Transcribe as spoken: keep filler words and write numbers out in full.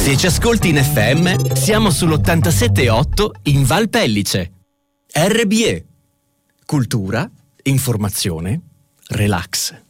Se ci ascolti in F M, siamo sull'ottantasette virgola otto in Val Pellice. R B E. Cultura, informazione, relax.